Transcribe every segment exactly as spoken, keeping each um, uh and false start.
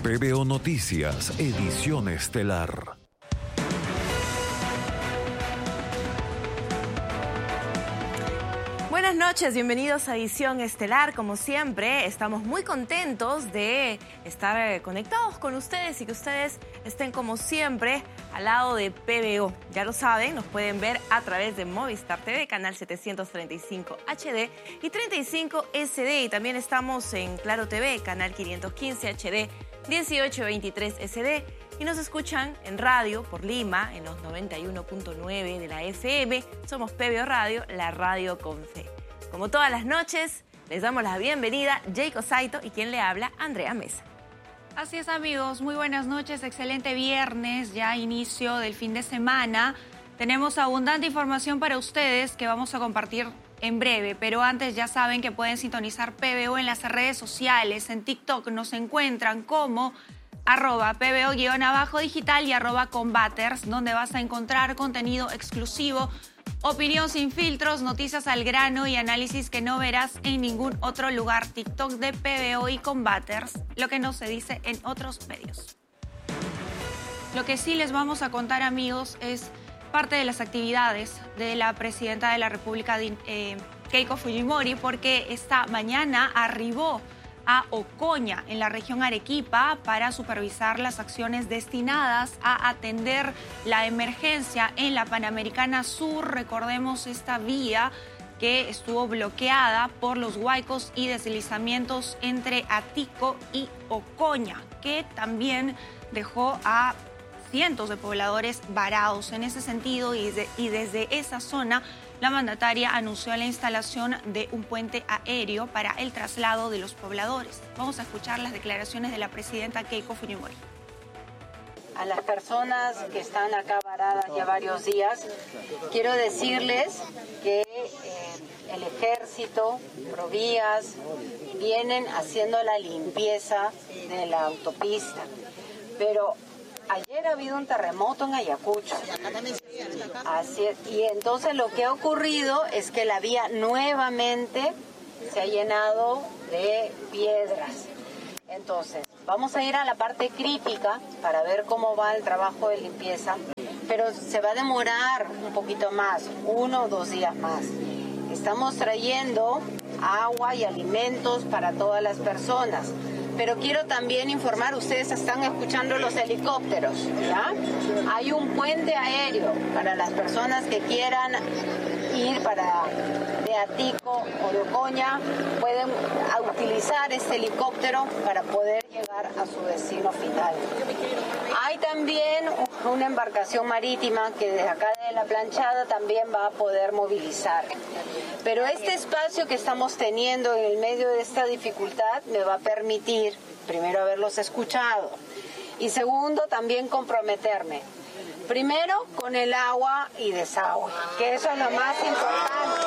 P B O Noticias, edición estelar. Buenas noches, bienvenidos a Edición Estelar. Como siempre, estamos muy contentos de estar conectados con ustedes y que ustedes estén como siempre al lado de P B O. Ya lo saben, nos pueden ver a través de Movistar T V, canal setecientos treinta y cinco H D y treinta y cinco S D. Y también estamos en Claro T V, canal quinientos quince H D, dieciocho veintitrés S D. Y nos escuchan en radio por Lima, en los noventa y uno punto nueve de la F M. Somos P B O Radio, la radio con fe. Como todas las noches, les damos la bienvenida Jacob Saito y quien le habla, Andrea Mesa. Así es, amigos, muy buenas noches, excelente viernes, ya inicio del fin de semana. Tenemos abundante información para ustedes que vamos a compartir en breve, pero antes ya saben que pueden sintonizar P B O en las redes sociales. En TikTok nos encuentran como arroba P B O digital y arroba combaters, donde vas a encontrar contenido exclusivo, opinión sin filtros, noticias al grano y análisis que no verás en ningún otro lugar. TikTok de P B O y Combaters, lo que no se dice en otros medios. Lo que sí les vamos a contar, amigos, es parte de las actividades de la presidenta de la República, eh, Keiko Fujimori, porque esta mañana arribó a Ocoña, en la región Arequipa, para supervisar las acciones destinadas a atender la emergencia en la Panamericana Sur. Recordemos esta vía que estuvo bloqueada por los huaicos y deslizamientos entre Atico y Ocoña, que también dejó a cientos de pobladores varados. En ese sentido, y, de, y desde esa zona, la mandataria anunció la instalación de un puente aéreo para el traslado de los pobladores. Vamos a escuchar las declaraciones de la presidenta Keiko Fujimori. A las personas que están acá varadas ya varios días, quiero decirles que eh, el ejército, Provías, vienen haciendo la limpieza de la autopista, pero ayer ha habido un terremoto en Ayacucho. Así es. Y entonces lo que ha ocurrido es que la vía nuevamente se ha llenado de piedras. Entonces, vamos a ir a la parte crítica para ver cómo va el trabajo de limpieza, pero se va a demorar un poquito más, uno o dos días más. Estamos trayendo agua y alimentos para todas las personas. Pero quiero también informar, ustedes están escuchando los helicópteros, ¿ya? Hay un puente aéreo para las personas que quieran ir para de Atico o de Ocoña, pueden utilizar este helicóptero para poder llegar a su destino final. Hay también una embarcación marítima que desde acá de la planchada también va a poder movilizar. Pero este espacio que estamos teniendo en el medio de esta dificultad me va a permitir, primero, haberlos escuchado y segundo, también comprometerme. Primero, con el agua y desagüe, que eso es lo más importante.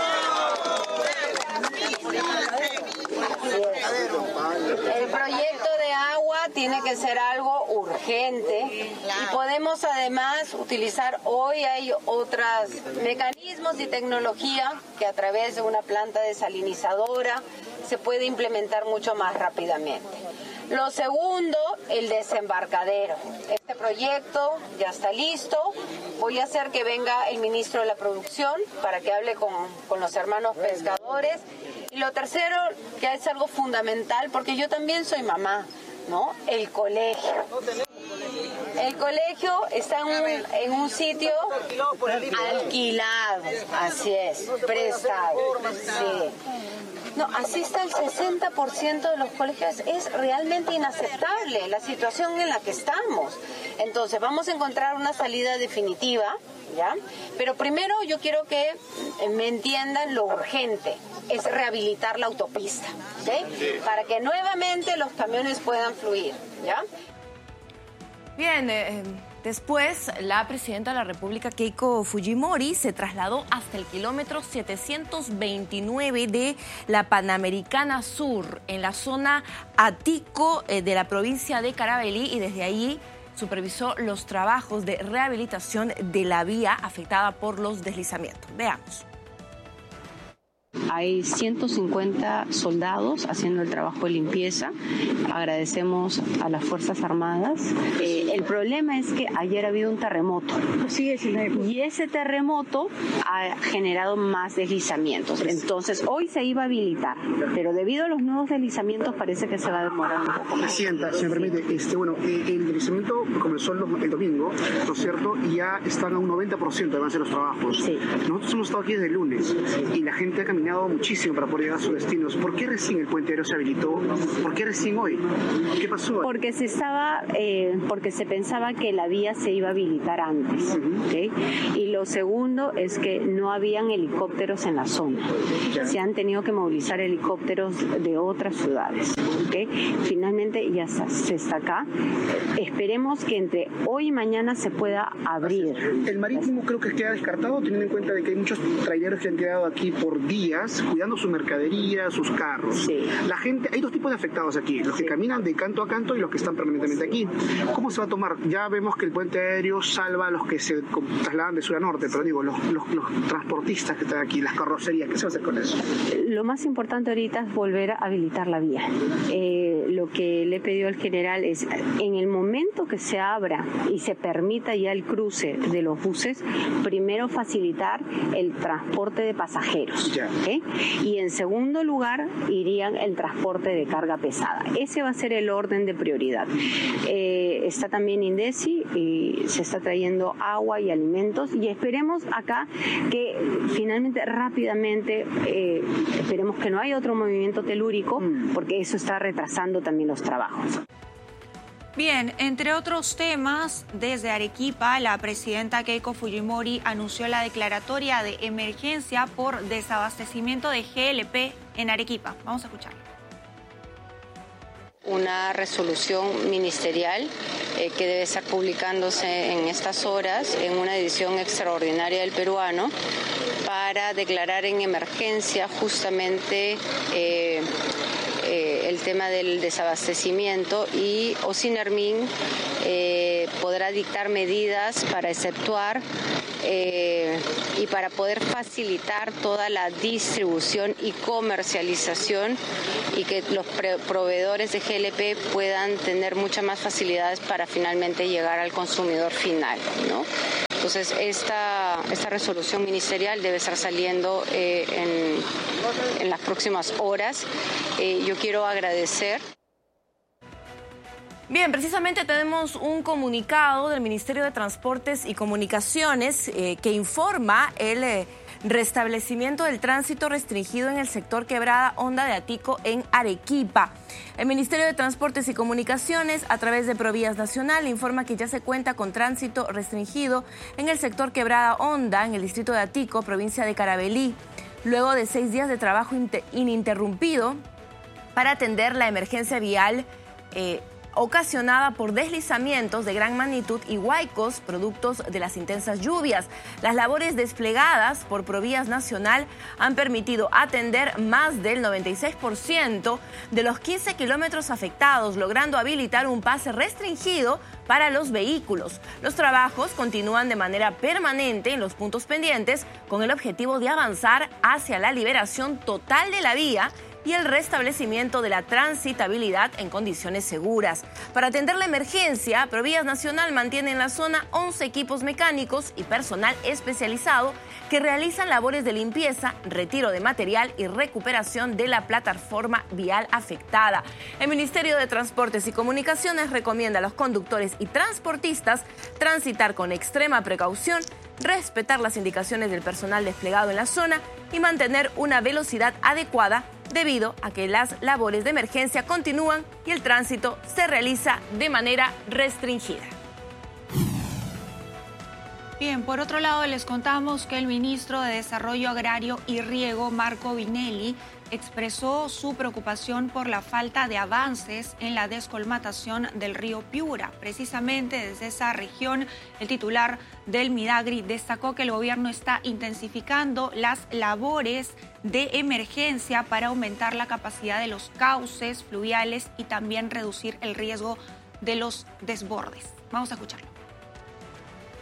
El proyecto de agua tiene que ser algo urgente y podemos además utilizar, hoy hay otros mecanismos y tecnología que a través de una planta desalinizadora se puede implementar mucho más rápidamente. Lo segundo, el desembarcadero. Este proyecto ya está listo. Voy a hacer que venga el ministro de la Producción para que hable con, con los hermanos pescadores. Y lo tercero, que es algo fundamental, porque yo también soy mamá, ¿no? El colegio. El colegio está en un, en un sitio alquilado, así es, prestado. Sí. No, así está el sesenta por ciento de los colegios. Es realmente inaceptable la situación en la que estamos. Entonces, vamos a encontrar una salida definitiva, ¿ya? Pero primero yo quiero que me entiendan lo urgente. Es rehabilitar la autopista, ¿ok? Para que nuevamente los camiones puedan fluir, ¿ya? Bien, eh, después la presidenta de la República, Keiko Fujimori, se trasladó hasta el kilómetro setecientos veintinueve de la Panamericana Sur, en la zona Atico eh, de la provincia de Carabalí, y desde allí supervisó los trabajos de rehabilitación de la vía afectada por los deslizamientos. Veamos. Hay ciento cincuenta soldados haciendo el trabajo de limpieza. Agradecemos a las Fuerzas Armadas. Eh, el problema es que ayer ha habido un terremoto. Y ese terremoto ha generado más deslizamientos. Entonces, hoy se iba a habilitar, pero debido a los nuevos deslizamientos parece que se va a demorar un poco más. Presidenta, si me permite, este, bueno, el deslizamiento comenzó el, el domingo, ¿no es cierto? Y ya están a un noventa por ciento de avance de los trabajos. Sí. Nosotros hemos estado aquí desde el lunes y la gente ha caminado muchísimo para poder llegar a sus destinos. ¿Por qué recién el puente aéreo se habilitó? ¿Por qué recién hoy? ¿Qué pasó? Porque se estaba, eh, porque se pensaba que la vía se iba a habilitar antes. Uh-huh. ¿Okay? Y lo segundo es que no habían helicópteros en la zona. Ya. Se han tenido que movilizar helicópteros de otras ciudades. ¿Okay? Finalmente ya está, se está acá. Esperemos que entre hoy y mañana se pueda abrir. El marítimo creo que queda descartado, teniendo en cuenta de que hay muchos traileros que han quedado aquí por días cuidando su mercadería, sus carros. Sí. La gente, hay dos tipos de afectados aquí, los que sí. caminan de canto a canto y los que están permanentemente aquí. ¿Cómo se va a tomar? Ya vemos que el puente aéreo salva a los que se trasladan de sur a norte, pero digo, los, los, los transportistas que están aquí, las carrocerías, ¿qué se va a hacer con eso? Lo más importante ahorita es volver a habilitar la vía. Eh, lo que le he pedido al general es, en el momento que se abra y se permita ya el cruce de los buses, primero facilitar el transporte de pasajeros. Yeah. ¿Okay? Y en segundo lugar, irían el transporte de carga pesada. Ese va a ser el orden de prioridad. Eh, está también INDECI y se está trayendo agua y alimentos y esperemos acá que finalmente rápidamente, eh, esperemos que no haya otro movimiento telúrico porque eso está retrasando también los trabajos. Bien, entre otros temas, desde Arequipa, la presidenta Keiko Fujimori anunció la declaratoria de emergencia por desabastecimiento de G L P en Arequipa. Vamos a escucharlo. Una resolución ministerial eh, que debe estar publicándose en estas horas en una edición extraordinaria del Peruano para declarar en emergencia justamente eh, eh, el tema del desabastecimiento y Ocinermin eh, podrá dictar medidas para exceptuar eh, y para poder facilitar toda la distribución y comercialización y que los proveedores de G L P puedan tener muchas más facilidades para finalmente llegar al consumidor final, ¿no? Entonces, esta, esta resolución ministerial debe estar saliendo eh, en, en las próximas horas. Eh, yo quiero agradecer. Bien, precisamente tenemos un comunicado del Ministerio de Transportes y Comunicaciones eh, que informa el eh, restablecimiento del tránsito restringido en el sector Quebrada Honda de Atico en Arequipa. El Ministerio de Transportes y Comunicaciones, a través de Provías Nacional, informa que ya se cuenta con tránsito restringido en el sector Quebrada Honda, en el distrito de Atico, provincia de Carabalí, luego de seis días de trabajo ininterrumpido para atender la emergencia vial eh, ocasionada por deslizamientos de gran magnitud y huaicos productos de las intensas lluvias. Las labores desplegadas por Provías Nacional han permitido atender más del noventa y seis por ciento de los quince kilómetros afectados, logrando habilitar un pase restringido para los vehículos. Los trabajos continúan de manera permanente en los puntos pendientes con el objetivo de avanzar hacia la liberación total de la vía y el restablecimiento de la transitabilidad en condiciones seguras. Para atender la emergencia, Provías Nacional mantiene en la zona once equipos mecánicos y personal especializado que realizan labores de limpieza, retiro de material y recuperación de la plataforma vial afectada. El Ministerio de Transportes y Comunicaciones recomienda a los conductores y transportistas transitar con extrema precaución, respetar las indicaciones del personal desplegado en la zona y mantener una velocidad adecuada debido a que las labores de emergencia continúan y el tránsito se realiza de manera restringida. Bien, por otro lado les contamos que el ministro de Desarrollo Agrario y Riego, Marco Vinelli, expresó su preocupación por la falta de avances en la descolmatación del río Piura. Precisamente desde esa región, el titular del Midagri destacó que el gobierno está intensificando las labores de emergencia para aumentar la capacidad de los cauces fluviales y también reducir el riesgo de los desbordes. Vamos a escucharlo.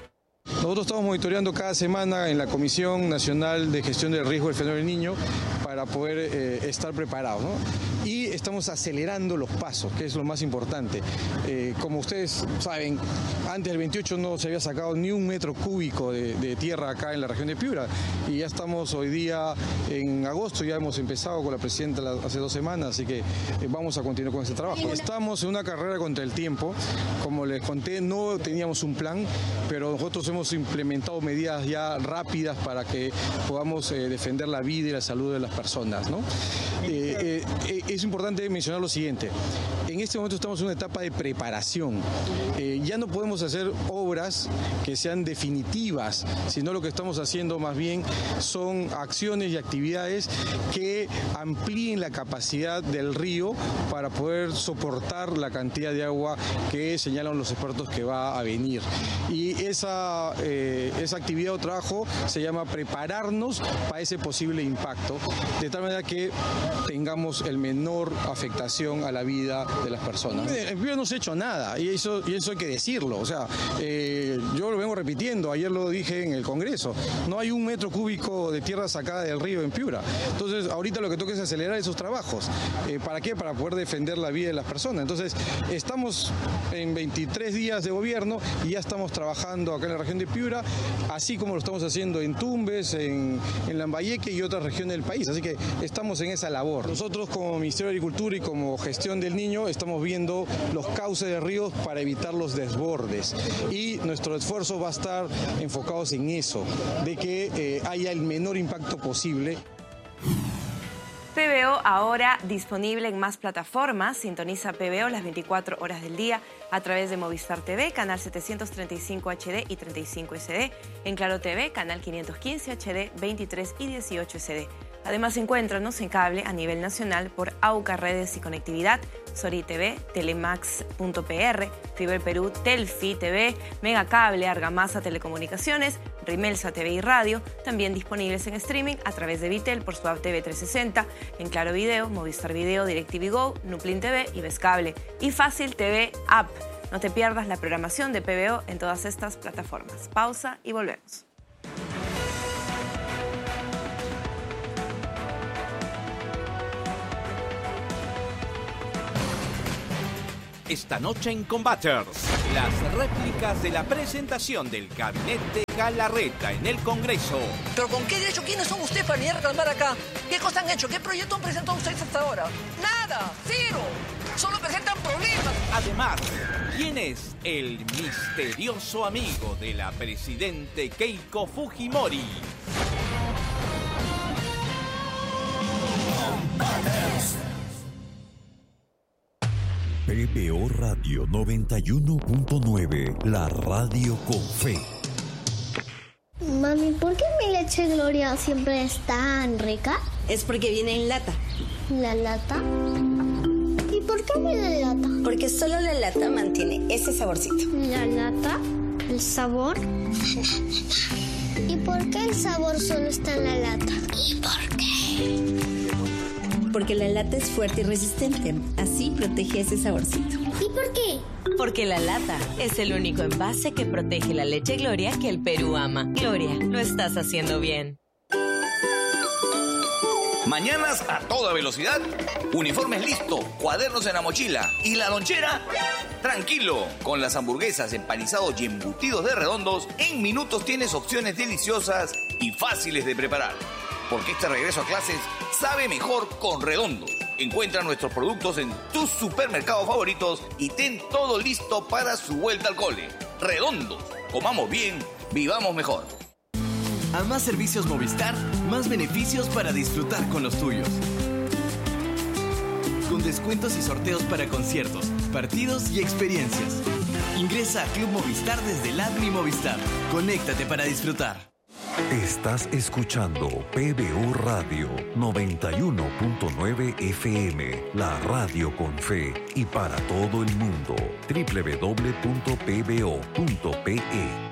Nosotros estamos monitoreando cada semana en la Comisión Nacional de Gestión del Riesgo del Fenómeno del Niño para para poder eh, estar preparados, ¿no? Y estamos acelerando los pasos, que es lo más importante. Eh, como ustedes saben, antes del veintiocho no se había sacado ni un metro cúbico de, de tierra acá en la región de Piura, y ya estamos hoy día en agosto, ya hemos empezado con la presidenta hace dos semanas, así que eh, vamos a continuar con ese trabajo. Estamos en una carrera contra el tiempo, como les conté, no teníamos un plan, pero nosotros hemos implementado medidas ya rápidas para que podamos eh, defender la vida y la salud de las personas, ¿no? Eh, eh, es importante mencionar lo siguiente: en este momento estamos en una etapa de preparación. Eh, ya no podemos hacer obras que sean definitivas, sino lo que estamos haciendo más bien son acciones y actividades que amplíen la capacidad del río para poder soportar la cantidad de agua que señalan los expertos que va a venir. Y esa, eh, esa actividad o trabajo se llama prepararnos para ese posible impacto, de tal manera que tengamos el menor afectación a la vida de las personas. En Piura no se ha hecho nada, y eso, y eso hay que decirlo. O sea, eh, yo lo vengo repitiendo, ayer lo dije en el Congreso, no hay un metro cúbico de tierra sacada del río en Piura. Entonces, ahorita lo que toca es acelerar esos trabajos. Eh, ¿Para qué? Para poder defender la vida de las personas. Entonces, estamos en veintitrés días de gobierno y ya estamos trabajando acá en la región de Piura, así como lo estamos haciendo en Tumbes, en, en Lambayeque y otras regiones del país. Así que estamos en esa labor. Nosotros, como Ministerio de Agricultura y como Gestión del Niño, estamos viendo los cauces de ríos para evitar los desbordes, y nuestro esfuerzo va a estar enfocados en eso, de que eh, haya el menor impacto posible. P B O ahora disponible en más plataformas. Sintoniza P B O las veinticuatro horas del día a través de Movistar T V, canal setecientos treinta y cinco H D y treinta y cinco S D, en Claro T V, canal quinientos quince H D, veintitrés y dieciocho S D. Además, encuéntranos en cable a nivel nacional por AUCA Redes y Conectividad, Sori T V, Telemax punto P R, Fiber Perú, Telfi T V, Megacable, Argamasa Telecomunicaciones, Rimelsa T V y Radio, también disponibles en streaming a través de Vitel por su app T V trescientos sesenta, en Claro Video, Movistar Video, DirecTV Go, Nuplin T V y Vescable, y Fácil T V App. No te pierdas la programación de P B O en todas estas plataformas. Pausa y volvemos. Esta noche en Combaters, las réplicas de la presentación del gabinete Galarreta en el Congreso. ¿Pero con qué derecho? ¿Quiénes son ustedes para venir a reclamar acá? ¿Qué cosas han hecho? ¿Qué proyecto han presentado ustedes hasta ahora? ¡Nada! ¡Cero! ¡Solo presentan problemas! Además, ¿quién es el misterioso amigo de la presidente Keiko Fujimori? P B O Radio noventa y uno punto nueve, la radio con fe. Mami, ¿por qué mi leche Gloria siempre es tan rica? Es porque viene en lata. ¿La lata? ¿Y por qué viene en lata? Porque solo la lata mantiene ese saborcito. ¿La lata? ¿El sabor? ¿Y por qué el sabor solo está en la lata? ¿Y por qué? Porque la lata es fuerte y resistente. Así protege ese saborcito. ¿Y por qué? Porque la lata es el único envase que protege la leche Gloria que el Perú ama. Gloria, lo estás haciendo bien. Mañanas a toda velocidad, uniformes listo, cuadernos en la mochila y la lonchera. Tranquilo, con las hamburguesas, empanizados y embutidos de Redondos, en minutos tienes opciones deliciosas y fáciles de preparar. Porque este regreso a clases sabe mejor con Redondos. Encuentra nuestros productos en tus supermercados favoritos y ten todo listo para su vuelta al cole. Redondos, comamos bien, vivamos mejor. A más servicios Movistar, más beneficios para disfrutar con los tuyos. Con descuentos y sorteos para conciertos, partidos y experiencias. Ingresa a Club Movistar desde la app Mi Movistar. Conéctate para disfrutar. Estás escuchando P B O Radio noventa y uno punto nueve F M, la radio con fe y para todo el mundo. doble u doble u doble u punto p b o punto p e.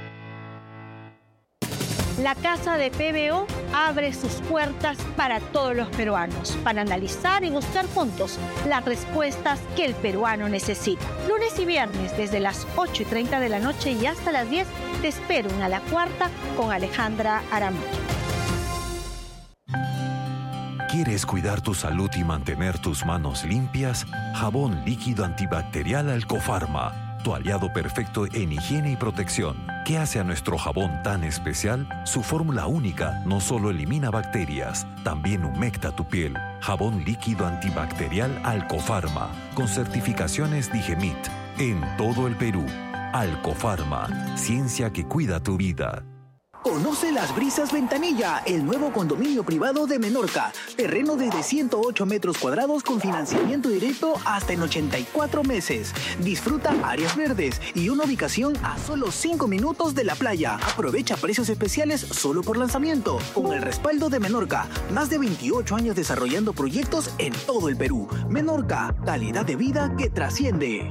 La Casa de P B O abre sus puertas para todos los peruanos, para analizar y buscar juntos las respuestas que el peruano necesita. Lunes y viernes, desde las ocho y treinta de la noche y hasta las diez, te espero en A la Cuarta con Alejandra Aramayo. ¿Quieres cuidar tu salud y mantener tus manos limpias? Jabón líquido antibacterial Alcofarma, tu aliado perfecto en higiene y protección. ¿Qué hace a nuestro jabón tan especial? Su fórmula única no solo elimina bacterias, también humecta tu piel. Jabón líquido antibacterial Alcofarma, con certificaciones Digemit, en todo el Perú. Alcofarma, ciencia que cuida tu vida. Conoce Las Brisas Ventanilla, el nuevo condominio privado de Menorca. Terreno desde ciento ocho metros cuadrados con financiamiento directo hasta en ochenta y cuatro meses. Disfruta áreas verdes y una ubicación a solo cinco minutos de la playa. Aprovecha precios especiales solo por lanzamiento. Con el respaldo de Menorca, más de veintiocho años desarrollando proyectos en todo el Perú. Menorca, calidad de vida que trasciende.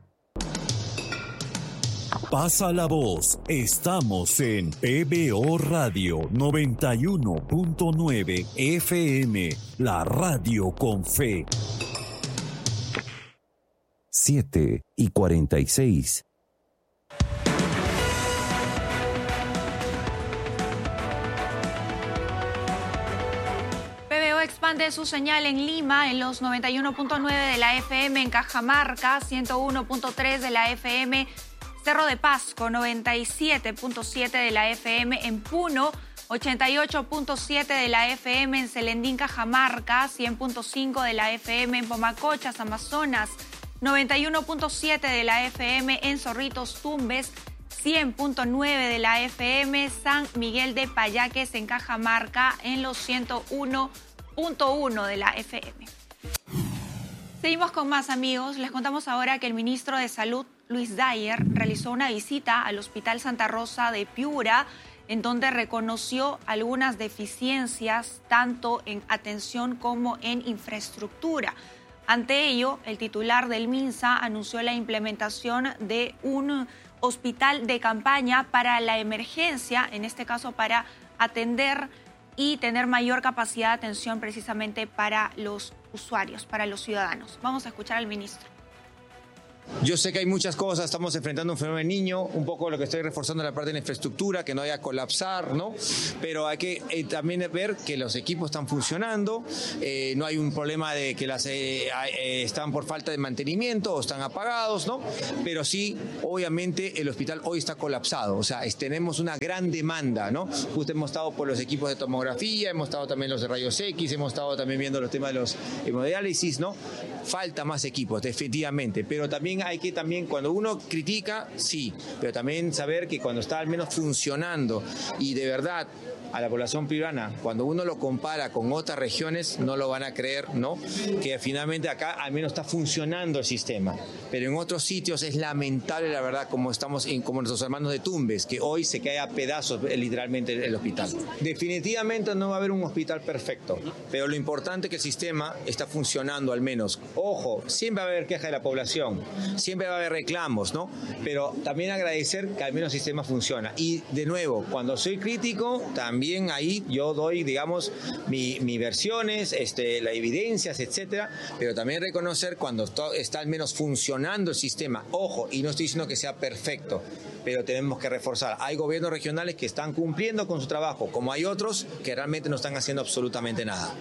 Pasa la voz. Estamos en P B O Radio noventa y uno punto nueve F M, la radio con fe. siete y cuarenta y seis. P B O expande su señal en Lima en los noventa y uno punto nueve de la F M, en Cajamarca ciento uno punto tres de la F M, Cerro de Pasco noventa y siete punto siete de la F M, en Puno ochenta y ocho punto siete de la F M, en Celendín, Cajamarca cien punto cinco de la F M, en Pomacochas, Amazonas noventa y uno punto siete de la F M, en Zorritos, Tumbes cien punto nueve de la F M, San Miguel de Payaques, en Cajamarca en los ciento uno punto uno de la F M. Seguimos con más, amigos. Les contamos ahora que el ministro de Salud, Luis Dyer, realizó una visita al Hospital Santa Rosa de Piura, en donde reconoció algunas deficiencias tanto en atención como en infraestructura. Ante ello, el titular del MINSA anunció la implementación de un hospital de campaña para la emergencia, en este caso para atender y tener mayor capacidad de atención precisamente para los usuarios, para los ciudadanos. Vamos a escuchar al ministro. Yo sé que hay muchas cosas, estamos enfrentando un fenómeno de niño, un poco lo que estoy reforzando la parte de la infraestructura, que no haya colapsar, ¿no? Pero hay que eh, también ver que los equipos están funcionando, eh, no hay un problema de que las eh, eh, están por falta de mantenimiento o están apagados, ¿no? Pero sí, obviamente, el hospital hoy está colapsado, o sea, es, tenemos una gran demanda, ¿no? Justo hemos estado por los equipos de tomografía, hemos estado también los de rayos X, hemos estado también viendo los temas de los hemodiálisis, ¿no? Falta más equipos, definitivamente, pero también hay que también, cuando uno critica, sí, pero también saber que cuando está al menos funcionando y de verdad a la población piurana, cuando uno lo compara con otras regiones, no lo van a creer, ¿no? Que finalmente acá al menos está funcionando el sistema. Pero en otros sitios es lamentable, la verdad, como estamos en, como nuestros hermanos de Tumbes, que hoy se cae a pedazos literalmente el, el hospital. Definitivamente no va a haber un hospital perfecto, pero lo importante es que el sistema está funcionando al menos. Ojo, siempre va a haber queja de la población, siempre va a haber reclamos, ¿no? Pero también agradecer que al menos el sistema funciona. Y de nuevo, cuando soy crítico, también También ahí yo doy, digamos, mis mi versiones, este, las evidencias, etcétera, pero también reconocer cuando está al menos funcionando el sistema. Ojo, y no estoy diciendo que sea perfecto, pero tenemos que reforzar. Hay gobiernos regionales que están cumpliendo con su trabajo, como hay otros que realmente no están haciendo absolutamente nada.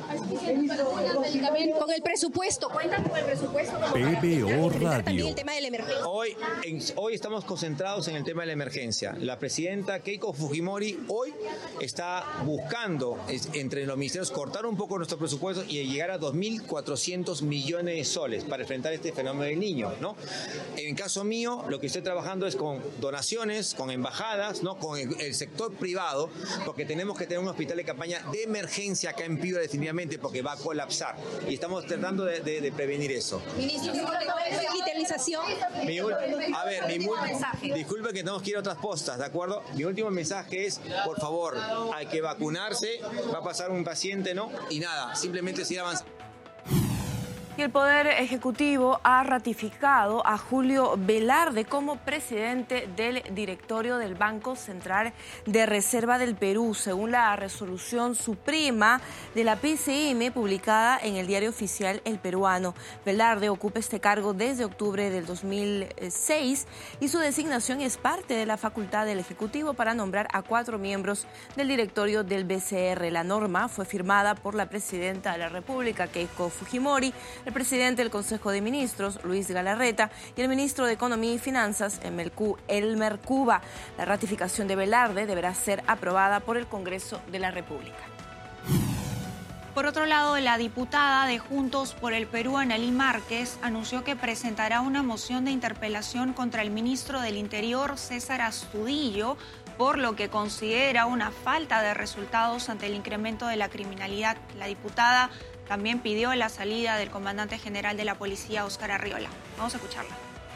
Con el presupuesto, cuentan con el presupuesto. P B O Radio. El tema de la emergencia. Hoy, en, hoy estamos concentrados en el tema de la emergencia. La presidenta Keiko Fujimori hoy está buscando es, entre los ministerios cortar un poco nuestro presupuesto y llegar a dos mil cuatrocientos millones de soles para enfrentar este fenómeno del niño, ¿no? En caso mío, lo que estoy trabajando es con donaciones, con embajadas, ¿no? Con el, el sector privado, porque tenemos que tener un hospital de campaña de emergencia acá en Piura definitivamente, porque va a colapsar y estamos tratando de, de, de prevenir eso. Ministro, digitalización. Mi, a ver, mi, disculpe que tenemos que ir a otras postas, ¿de acuerdo? Mi último mensaje es, por favor, hay que vacunarse, va a pasar un paciente, ¿no? Y nada, simplemente seguir avanzando. Y el Poder Ejecutivo ha ratificado a Julio Velarde como presidente del directorio del Banco Central de Reserva del Perú, según la resolución suprema de la P C M publicada en el diario oficial El Peruano. Velarde ocupa este cargo desde octubre del dos mil seis y su designación es parte de la facultad del Ejecutivo para nombrar a cuatro miembros del directorio del B C R. La norma fue firmada por la presidenta de la República, Keiko Fujimori, el presidente del Consejo de Ministros, Luis Galarreta, y el ministro de Economía y Finanzas, Elmer Cuba. La ratificación de Velarde deberá ser aprobada por el Congreso de la República. Por otro lado, la diputada de Juntos por el Perú, Analí Márquez, anunció que presentará una moción de interpelación contra el ministro del Interior, César Astudillo, por lo que considera una falta de resultados ante el incremento de la criminalidad. La diputada también pidió la salida del comandante general de la policía, Óscar Arriola. Vamos a escucharla.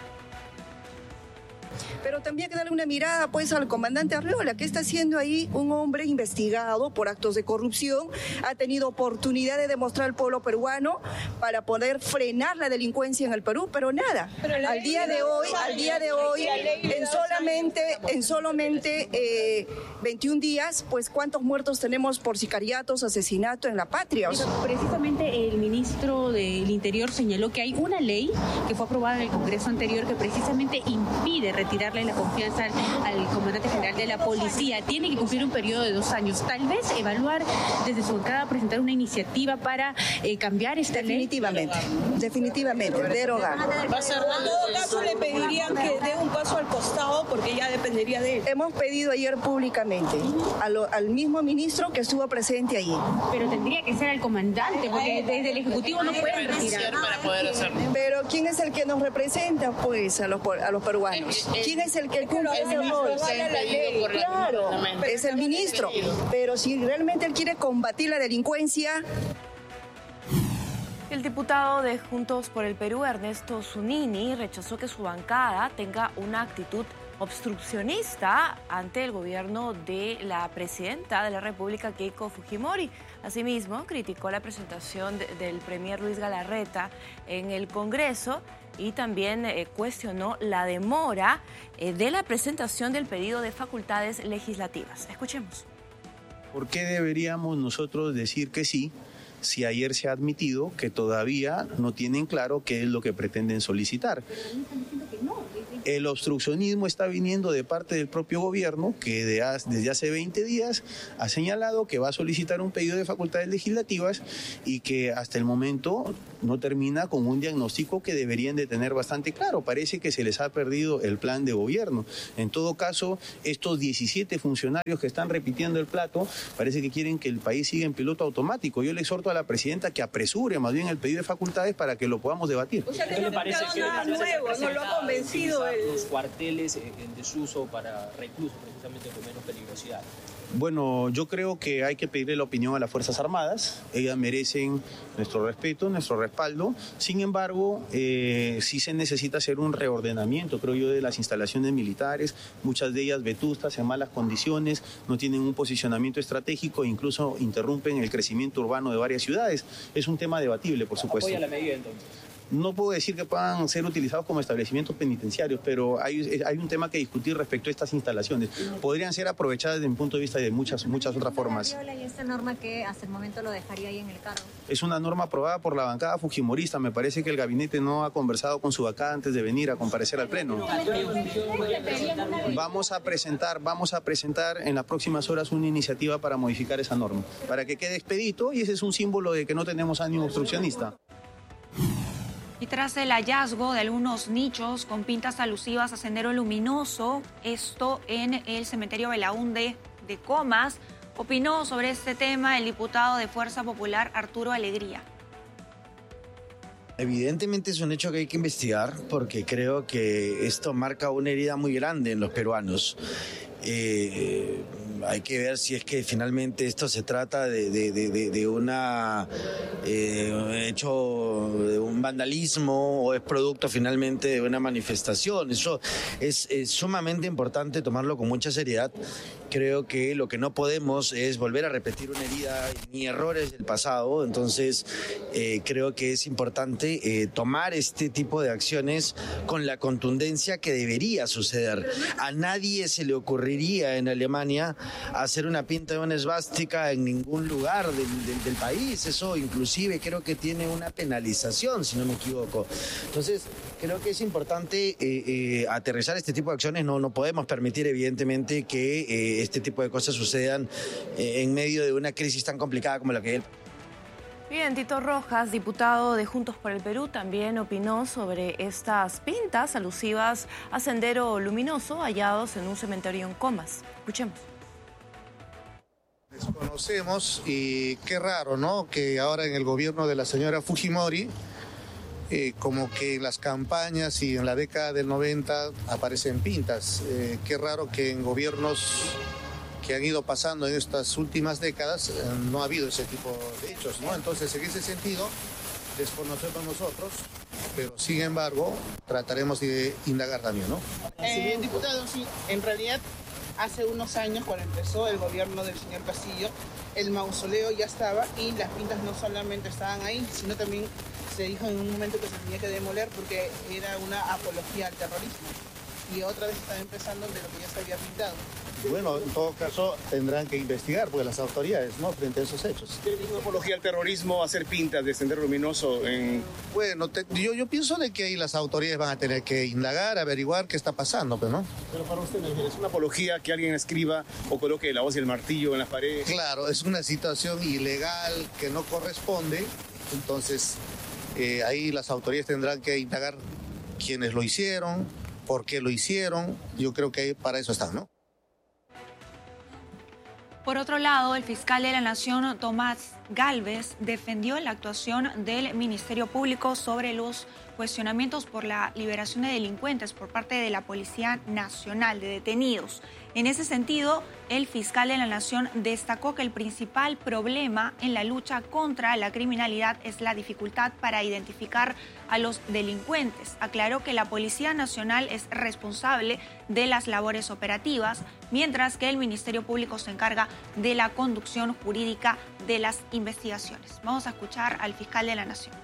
Pero también hay que darle una mirada pues al comandante Arriola, que está haciendo ahí un hombre investigado por actos de corrupción, ha tenido oportunidad de demostrar al pueblo peruano para poder frenar la delincuencia en el Perú, pero nada. Pero al día de hoy, al día de hoy, en solamente, en solamente eh, veintiún días, pues cuántos muertos tenemos por sicariatos, asesinatos en la patria. O sea, precisamente el ministro del Interior señaló que hay una ley que fue aprobada en el Congreso anterior que precisamente impide retirarle la confianza al, al comandante general de la policía. Tiene que cumplir un periodo de dos años. Tal vez evaluar desde su bancada, presentar una iniciativa para eh, cambiar esta definitivamente, ley. Definitivamente, derogar. En todo caso le pedirían que dé un paso al costado porque ya dependería de él. Hemos pedido ayer públicamente a lo, al mismo ministro que estuvo presente allí. Pero tendría que ser el comandante, porque desde el Ejecutivo no pueden retirar. Para poder hacerlo. Pero ¿quién es el que nos representa, pues, a los, a los peruanos? ¿Quién es el que cumple ese rol? Claro, es el ministro. Pero si realmente él quiere combatir la delincuencia... El diputado de Juntos por el Perú, Ernesto Zunini, rechazó que su bancada tenga una actitud obstruccionista ante el gobierno de la presidenta de la República, Keiko Fujimori. Asimismo, criticó la presentación de, del premier Luis Galarreta en el Congreso y también eh, cuestionó la demora eh, de la presentación del pedido de facultades legislativas. Escuchemos. ¿Por qué deberíamos nosotros decir que sí si ayer se ha admitido que todavía no tienen claro qué es lo que pretenden solicitar? El obstruccionismo está viniendo de parte del propio gobierno, que de, desde hace veinte días ha señalado que va a solicitar un pedido de facultades legislativas y que hasta el momento no termina con un diagnóstico que deberían de tener bastante claro. Parece que se les ha perdido el plan de gobierno. En todo caso, estos diecisiete funcionarios que están repitiendo el plato, parece que quieren que el país siga en piloto automático. Yo le exhorto a la presidenta que apresure más bien el pedido de facultades para que lo podamos debatir. O sea, ¿qué le parece que nada nuevo? No lo ha convencido el... los cuarteles en desuso para reclusos, precisamente con menos peligrosidad? Bueno, yo creo que hay que pedirle la opinión a las Fuerzas Armadas. Ellas merecen nuestro respeto, nuestro respaldo. Sin embargo, eh, sí se necesita hacer un reordenamiento, creo yo, de las instalaciones militares. Muchas de ellas vetustas, en malas condiciones, no tienen un posicionamiento estratégico e incluso interrumpen el crecimiento urbano de varias ciudades. Es un tema debatible, por supuesto. ¿Apoya la medida entonces? No puedo decir que puedan ser utilizados como establecimientos penitenciarios, pero hay, hay un tema que discutir respecto a estas instalaciones. Podrían ser aprovechadas desde mi punto de vista de muchas, muchas otras formas. ¿Y esta norma que hasta el momento lo dejaría ahí en el cargo? Es una norma aprobada por la bancada fujimorista. Me parece que el gabinete no ha conversado con su bancada antes de venir a comparecer al Pleno. Vamos a presentar, vamos a presentar en las próximas horas una iniciativa para modificar esa norma, para que quede expedito, y ese es un símbolo de que no tenemos ánimo obstruccionista. Y tras el hallazgo de algunos nichos con pintas alusivas a Sendero Luminoso, esto en el cementerio Belaúnde de Comas, opinó sobre este tema el diputado de Fuerza Popular, Arturo Alegría. Evidentemente es un hecho que hay que investigar porque creo que esto marca una herida muy grande en los peruanos. Eh, hay que ver si es que finalmente esto se trata de, de, de, de una eh, hecho de un vandalismo o es producto finalmente de una manifestación. Eso es, es sumamente importante tomarlo con mucha seriedad. Creo que lo que no podemos es volver a repetir una herida ni errores del pasado. Entonces, eh, creo que es importante eh, tomar este tipo de acciones con la contundencia que debería suceder. A nadie se le ocurriría en Alemania hacer una pinta de una esvástica en ningún lugar del, del, del país. Eso inclusive creo que tiene una penalización, si no me equivoco. Entonces, creo que es importante eh, eh, aterrizar este tipo de acciones. No, no podemos permitir, evidentemente, que eh, este tipo de cosas sucedan eh, en medio de una crisis tan complicada como la que él. Bien, Tito Rojas, diputado de Juntos por el Perú, también opinó sobre estas pintas alusivas a Sendero Luminoso hallados en un cementerio en Comas. Escuchemos. Desconocemos y qué raro, ¿no? Que ahora en el gobierno de la señora Fujimori, eh, como que en las campañas y en la década del noventa aparecen pintas. Eh, qué raro que en gobiernos que han ido pasando en estas últimas décadas eh, no ha habido ese tipo de hechos, ¿no? Entonces, en ese sentido, desconocemos nosotros, pero sin embargo, trataremos de indagar también, ¿no? Eh, diputado, sí, en realidad, hace unos años, cuando empezó el gobierno del señor Castillo, el mausoleo ya estaba y las pintas no solamente estaban ahí, sino también se dijo en un momento que se tenía que demoler porque era una apología al terrorismo. Y otra vez estaba empezando de lo que ya se había pintado. Bueno, en todo caso tendrán que investigar, porque las autoridades, ¿no?, frente a esos hechos. ¿Tiene una apología al terrorismo hacer pintas de Sendero Luminoso? En... Bueno, te, yo, yo pienso de que ahí las autoridades van a tener que indagar, averiguar qué está pasando, pero ¿no? Pero para usted, ¿es una apología que alguien escriba o coloque la voz y el martillo en las paredes? Claro, es una situación ilegal que no corresponde, entonces eh, ahí las autoridades tendrán que indagar quiénes lo hicieron, por qué lo hicieron. Yo creo que para eso están, ¿no? Por otro lado, el fiscal de la Nación, Tomás Gálvez, defendió la actuación del Ministerio Público sobre los cuestionamientos por la liberación de delincuentes por parte de la Policía Nacional, de detenidos. En ese sentido, el fiscal de la Nación destacó que el principal problema en la lucha contra la criminalidad es la dificultad para identificar a los delincuentes. Aclaró que la Policía Nacional es responsable de las labores operativas, mientras que el Ministerio Público se encarga de la conducción jurídica de las investigaciones. Vamos a escuchar al fiscal de la Nación.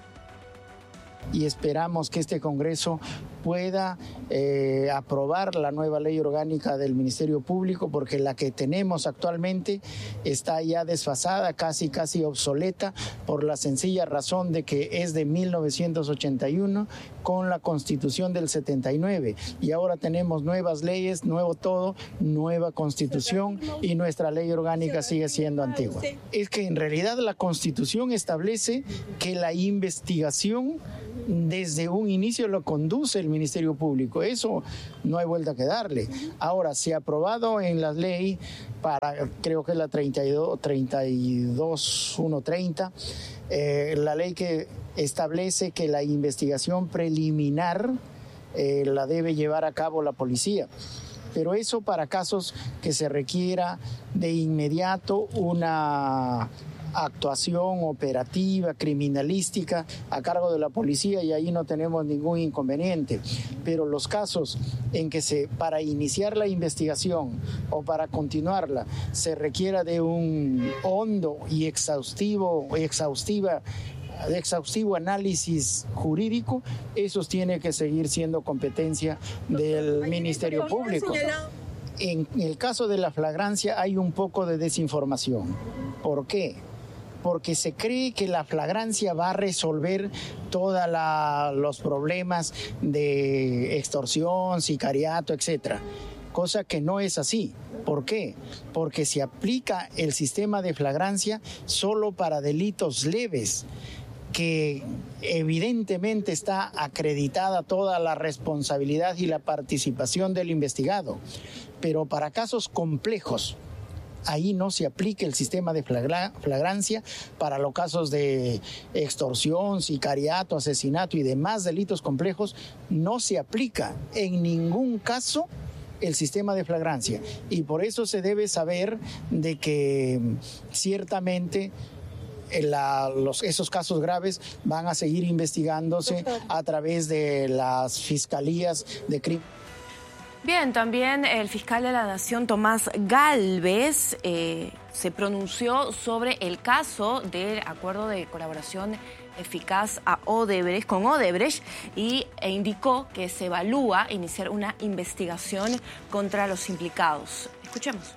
Y esperamos que este Congreso pueda eh, aprobar la nueva ley orgánica del Ministerio Público, porque la que tenemos actualmente está ya desfasada, casi casi obsoleta, por la sencilla razón de que es de mil novecientos ochenta y uno con la Constitución del setenta y nueve, y ahora tenemos nuevas leyes, nuevo todo, nueva Constitución, y nuestra ley orgánica sigue siendo antigua. Es que en realidad la Constitución establece que la investigación desde un inicio lo conduce el Ministerio Público. Eso no hay vuelta que darle. Ahora, se ha aprobado en la ley para, creo que es la treinta y dos, treinta y dos, ciento treinta, eh, la ley que establece que la investigación preliminar eh, la debe llevar a cabo la policía. Pero eso para casos que se requiera de inmediato una actuación operativa, criminalística a cargo de la policía, y ahí no tenemos ningún inconveniente. Pero los casos en que se, para iniciar la investigación o para continuarla se requiera de un hondo y exhaustivo, exhaustiva de exhaustivo análisis jurídico, eso tiene que seguir siendo competencia del Ministerio Público. En el caso de la flagrancia hay un poco de desinformación. ¿Por qué? Porque se cree que la flagrancia va a resolver todos los problemas de extorsión, sicariato, etcétera. Cosa que no es así. ¿Por qué? Porque se aplica el sistema de flagrancia solo para delitos leves, que evidentemente está acreditada toda la responsabilidad y la participación del investigado. Pero para casos complejos, ahí no se aplica el sistema de flagra, flagrancia. Para los casos de extorsión, sicariato, asesinato y demás delitos complejos, no se aplica en ningún caso el sistema de flagrancia. Y por eso se debe saber de que ciertamente La, los, esos casos graves van a seguir investigándose a través de las fiscalías de crimen. Bien, también el fiscal de la Nación, Tomás Gálvez, eh, se pronunció sobre el caso del acuerdo de colaboración eficaz a Odebrecht, con Odebrecht y, e indicó que se evalúa iniciar una investigación contra los implicados. Escuchemos.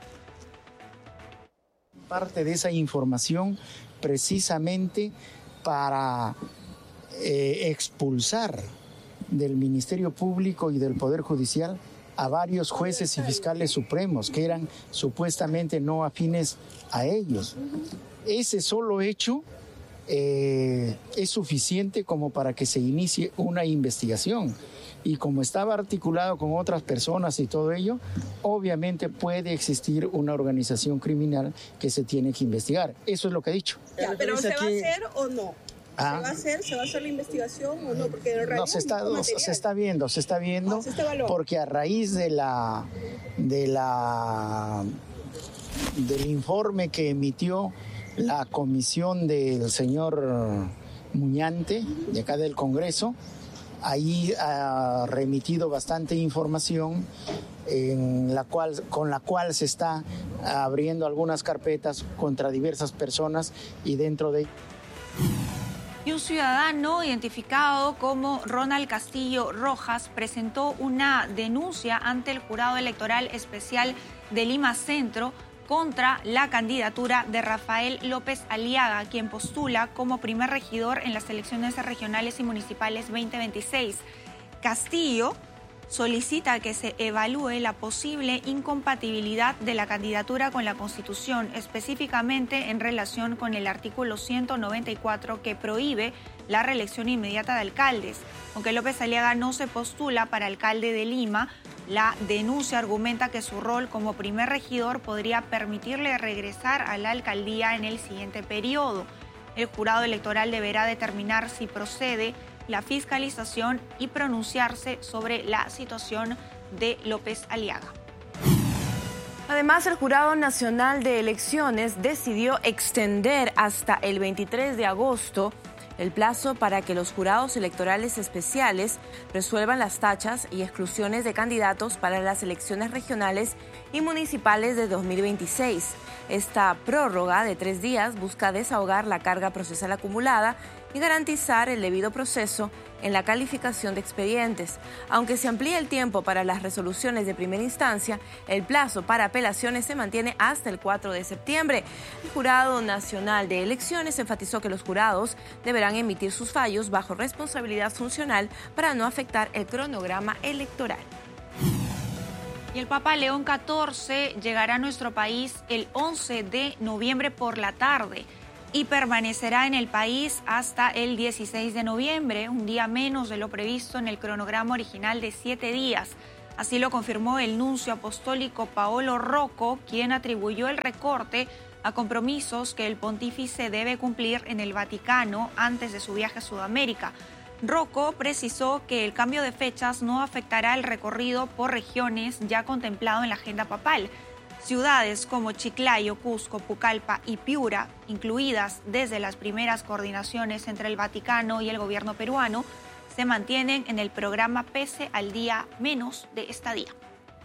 Parte de esa información precisamente para eh, expulsar del Ministerio Público y del Poder Judicial a varios jueces y fiscales supremos que eran supuestamente no afines a ellos. Ese solo hecho eh, es suficiente como para que se inicie una investigación. Y como estaba articulado con otras personas y todo ello, obviamente puede existir una organización criminal que se tiene que investigar. Eso es lo que he dicho. Ya, pero ¿se va a hacer o no? Ah. ¿Se va a hacer? ¿Se va a hacer la investigación o no? Porque en realidad no, se está, no, se está viendo, se está viendo, ah, se está porque a raíz de la, de la, del informe que emitió la comisión del señor Muñante, de acá del Congreso, ahí ha remitido bastante información en la cual, con la cual se está abriendo algunas carpetas contra diversas personas y dentro de... Y un ciudadano identificado como Ronald Castillo Rojas presentó una denuncia ante el Jurado Electoral Especial de Lima Centro contra la candidatura de Rafael López Aliaga, quien postula como primer regidor en las elecciones regionales y municipales veinte veintiséis. Castillo solicita que se evalúe la posible incompatibilidad de la candidatura con la Constitución, específicamente en relación con el artículo ciento noventa y cuatro que prohíbe la reelección inmediata de alcaldes. Aunque López Aliaga no se postula para alcalde de Lima, la denuncia argumenta que su rol como primer regidor podría permitirle regresar a la alcaldía en el siguiente periodo. El jurado electoral deberá determinar si procede la fiscalización y pronunciarse sobre la situación de López Aliaga. Además, el Jurado Nacional de Elecciones decidió extender hasta el veintitrés de agosto el plazo para que los jurados electorales especiales resuelvan las tachas y exclusiones de candidatos para las elecciones regionales y municipales de dos mil veintiséis. Esta prórroga de tres días busca desahogar la carga procesal acumulada y garantizar el debido proceso en la calificación de expedientes. Aunque se amplía el tiempo para las resoluciones de primera instancia, el plazo para apelaciones se mantiene hasta el cuatro de septiembre. El Jurado Nacional de Elecciones enfatizó que los jurados deberán emitir sus fallos bajo responsabilidad funcional para no afectar el cronograma electoral. Y el Papa León catorce llegará a nuestro país el once de noviembre por la tarde y permanecerá en el país hasta el dieciséis de noviembre, un día menos de lo previsto en el cronograma original de siete días. Así lo confirmó el nuncio apostólico Paolo Rocco, quien atribuyó el recorte a compromisos que el pontífice debe cumplir en el Vaticano antes de su viaje a Sudamérica. Rocco precisó que el cambio de fechas no afectará el recorrido por regiones ya contemplado en la agenda papal. Ciudades como Chiclayo, Cusco, Pucallpa y Piura, incluidas desde las primeras coordinaciones entre el Vaticano y el gobierno peruano, se mantienen en el programa pese al día menos de estadía.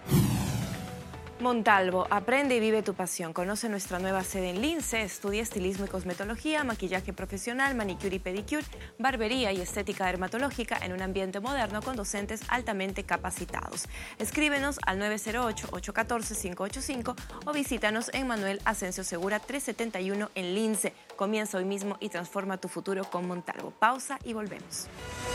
Montalvo, aprende y vive tu pasión. Conoce nuestra nueva sede en Lince. Estudia estilismo y cosmetología, maquillaje profesional, manicure y pedicure, barbería y estética dermatológica en un ambiente moderno con docentes altamente capacitados. Escríbenos al nueve cero ocho, ocho uno cuatro, cinco ocho cinco o visítanos en Manuel Asensio Segura trescientos setenta y uno en Lince. Comienza hoy mismo y transforma tu futuro con Montalvo. Pausa y volvemos.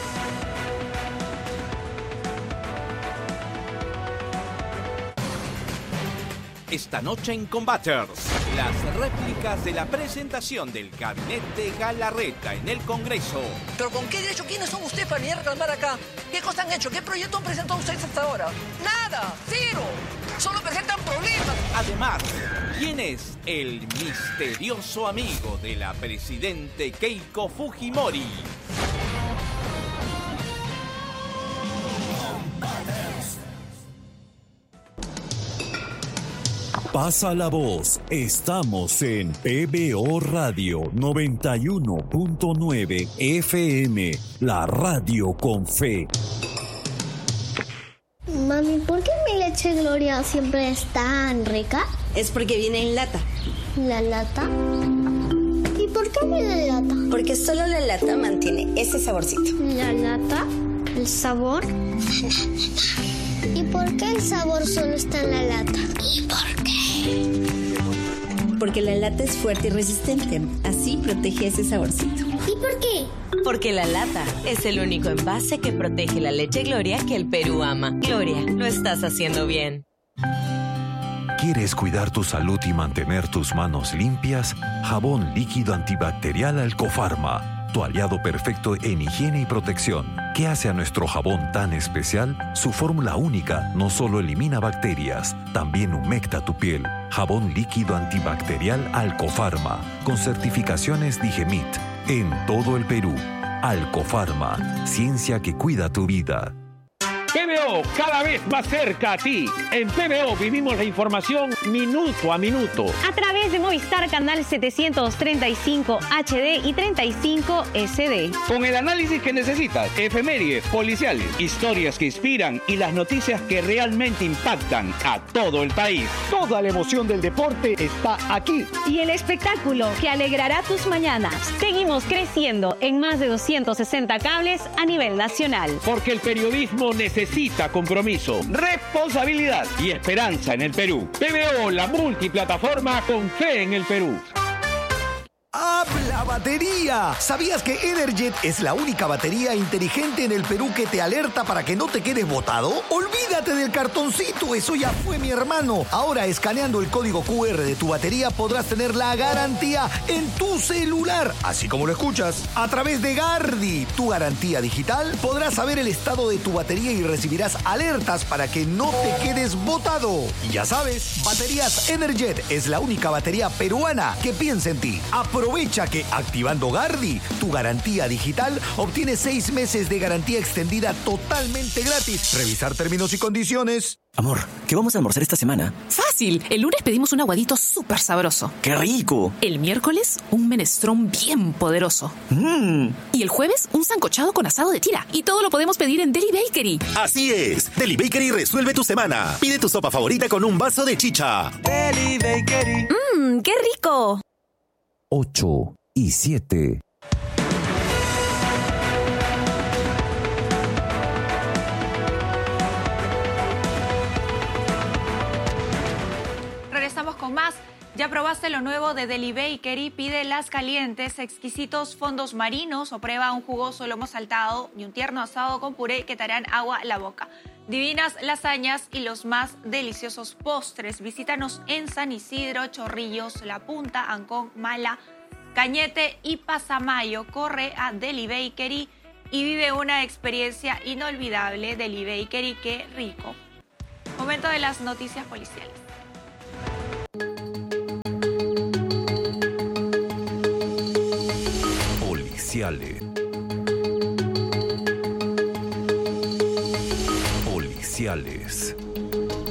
Esta noche en Combaters, las réplicas de la presentación del gabinete Galarreta en el Congreso. ¿Pero con qué derecho? ¿Quiénes son ustedes para venir a reclamar acá? ¿Qué cosas han hecho? ¿Qué proyecto han presentado ustedes hasta ahora? ¡Nada! ¡Cero! ¡Solo presentan problemas! Además, ¿quién es el misterioso amigo de la presidente Keiko Fujimori? Pasa la voz, estamos en P B O Radio noventa y uno punto nueve F M, la radio con fe. Mami, ¿por qué me leche Gloria siempre es tan rica? Es porque viene en lata. ¿La lata? ¿Y por qué viene en lata? Porque solo la lata mantiene ese saborcito. ¿La lata? ¿El sabor? ¿Y por qué el sabor solo está en la lata? ¿Y por qué? Porque la lata es fuerte y resistente. Así protege ese saborcito. ¿Y por qué? Porque la lata es el único envase que protege la leche Gloria que el Perú ama. Gloria, lo estás haciendo bien. ¿Quieres cuidar tu salud y mantener tus manos limpias? Jabón líquido antibacterial Alcofarma, tu aliado perfecto en higiene y protección. ¿Qué hace a nuestro jabón tan especial? Su fórmula única no solo elimina bacterias, también humecta tu piel. Jabón líquido antibacterial Alcofarma, con certificaciones Digemit, en todo el Perú. Alcofarma, ciencia que cuida tu vida. P B O, cada vez más cerca a ti. En P B O vivimos la información minuto a minuto. A través de Movistar Canal setecientos treinta y cinco H D y treinta y cinco S D. Con el análisis que necesitas, efemérides, policiales, historias que inspiran y las noticias que realmente impactan a todo el país. Toda la emoción del deporte está aquí. Y el espectáculo que alegrará tus mañanas. Seguimos creciendo en más de doscientos sesenta cables a nivel nacional. Porque el periodismo necesita Necesita compromiso, responsabilidad y esperanza en el Perú. P B O, la multiplataforma con fe en el Perú. ¡Habla batería! ¿Sabías que Energet es la única batería inteligente en el Perú que te alerta para que no te quedes botado? Olvídate del cartoncito, eso ya fue, mi hermano. Ahora, escaneando el código Q R de tu batería, podrás tener la garantía en tu celular, así como lo escuchas. A través de Gardi, tu garantía digital, podrás saber el estado de tu batería y recibirás alertas para que no te quedes botado. Y ya sabes, Baterías Energet es la única batería peruana que piensa en ti. Aprovecha que activando Gardi, tu garantía digital, obtienes seis meses de garantía extendida totalmente gratis. Revisar términos y condiciones. Amor, ¿qué vamos a almorzar esta semana? Fácil. El lunes pedimos un aguadito súper sabroso. ¡Qué rico! El miércoles, un menestrón bien poderoso. Mmm. Y el jueves, un sancochado con asado de tira. Y todo lo podemos pedir en Deli Bakery. Así es. Deli Bakery resuelve tu semana. Pide tu sopa favorita con un vaso de chicha. Deli Bakery. Mmm, qué rico. ocho y siete. Regresamos con más. ¿Ya probaste lo nuevo de Deli Bakery? Pide las calientes, exquisitos fondos marinos o prueba un jugoso lomo saltado y un tierno asado con puré que te harán agua a la boca. Divinas lasañas y los más deliciosos postres. Visítanos en San Isidro, Chorrillos, La Punta, Ancón, Mala, Cañete y Pasamayo. Corre a Deli Bakery y vive una experiencia inolvidable. Deli Bakery, qué rico. Momento de las noticias policiales. Policiales. Policiales.